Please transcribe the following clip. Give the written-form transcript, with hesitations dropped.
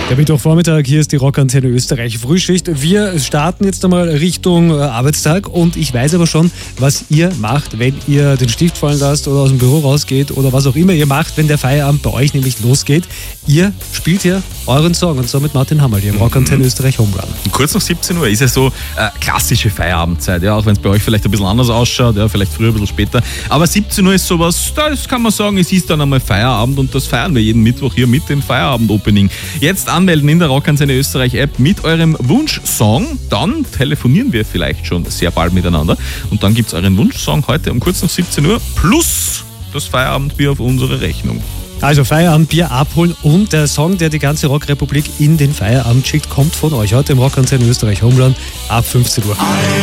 Der Mittwochvormittag, hier ist die Rockantenne Österreich Frühschicht. Wir starten jetzt einmal Richtung Arbeitstag und ich weiß aber schon, was ihr macht, wenn ihr den Stift fallen lasst oder aus dem Büro rausgeht oder was auch immer ihr macht, wenn der Feierabend bei euch nämlich losgeht. Ihr spielt hier euren Song und zwar mit Martin Hammerl hier im Rockantenne Österreich Homerun. Kurz nach 17 Uhr ist ja so klassische Feierabendzeit, ja, auch wenn es bei euch vielleicht ein bisschen anders ausschaut, ja, vielleicht früher, ein bisschen später. Aber 17 Uhr ist sowas, das kann man sagen, es ist dann einmal Feierabend und das feiern wir jeden Mittwoch hier mit dem Feierabend-Opening. Jetzt anmelden in der Rockantenne Österreich App mit eurem Wunschsong, dann telefonieren wir vielleicht schon sehr bald miteinander und dann gibt es euren Wunschsong heute um kurz nach 17 Uhr plus das Feierabendbier auf unsere Rechnung. Also Feierabendbier abholen und der Song, der die ganze Rockrepublik in den Feierabend schickt, kommt von euch heute im Rockantenne Österreich Homerun ab 15 Uhr.